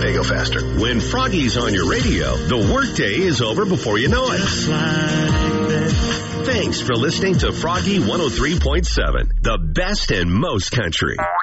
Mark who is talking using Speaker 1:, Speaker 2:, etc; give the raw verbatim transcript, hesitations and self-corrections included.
Speaker 1: They go faster. When Froggy's on your radio, the workday is over before you know it. Thanks for listening to Froggy one oh three point seven, the best and most country.